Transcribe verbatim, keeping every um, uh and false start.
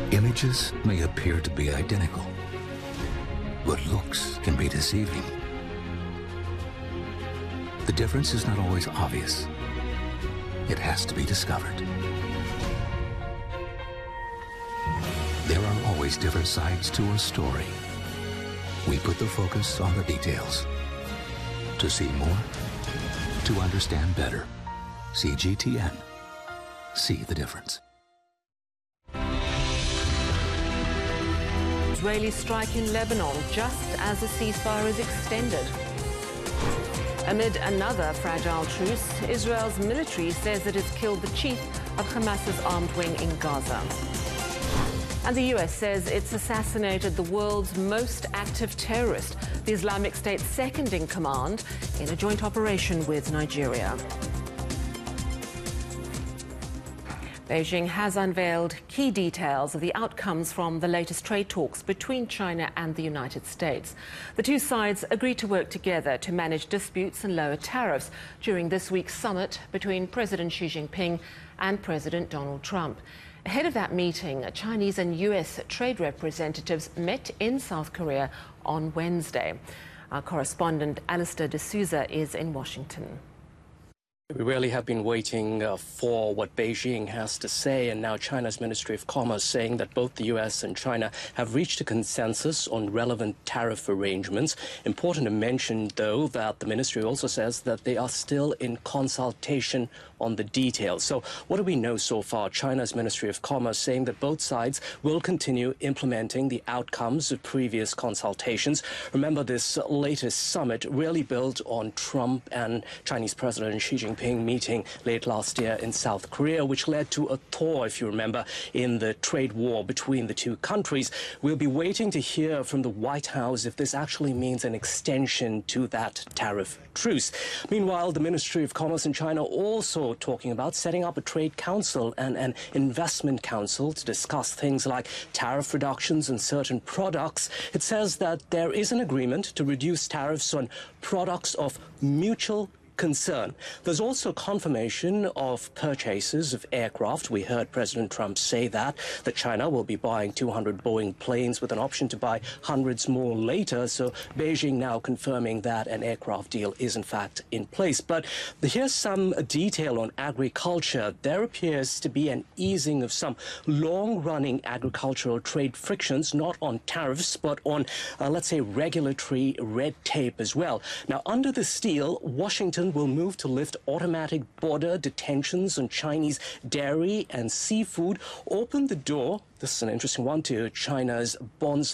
Images may appear to be identical, but looks can be deceiving. The difference is not always obvious. It has to be discovered. There are always different sides to a story. We put the focus on the details. To see more, to understand better. C G T N. See the difference. Israeli strike in Lebanon just as the ceasefire is extended. Amid another fragile truce, Israel's military says it has killed the chief of Hamas's armed wing in Gaza. And the U S says it's assassinated the world's most active terrorist, the Islamic State's second in command, in a joint operation with Nigeria. Beijing has unveiled key details of the outcomes from the latest trade talks between China and the United States. The two sides agreed to work together to manage disputes and lower tariffs during this week's summit between President Xi Jinping and President Donald Trump. Ahead of that meeting, Chinese and U S trade representatives met in South Korea on Wednesday. Our correspondent Alistair D'Souza is in Washington. We really have been waiting uh, for what Beijing has to say, and now China's Ministry of Commerce saying that both the U S and China have reached a consensus on relevant tariff arrangements. Important to mention, though, that the ministry also says that they are still in consultation on the details. So what do we know so far? China's Ministry of Commerce saying that both sides will continue implementing the outcomes of previous consultations. Remember, this latest summit really built on Trump and Chinese President Xi Jinping meeting late last year in South Korea, which led to a thaw, if you remember, in the trade war between the two countries. We'll be waiting to hear from the White House if this actually means an extension to that tariff truce. Meanwhile, the Ministry of Commerce in China also talking about setting up a trade council and an investment council to discuss things like tariff reductions on certain products. It says that there is an agreement to reduce tariffs on products of mutual concern. There's also confirmation of purchases of aircraft. We heard President Trump say that, that China will be buying two hundred Boeing planes with an option to buy hundreds more later. So Beijing now confirming that an aircraft deal is in fact in place. But here's some detail on agriculture. There appears to be an easing of some long-running agricultural trade frictions, not on tariffs, but on, uh, let's say, regulatory red tape as well. Now, under this deal, Washington will move to lift automatic border detentions on Chinese dairy and seafood, open the door, this is an interesting one, to China's bonds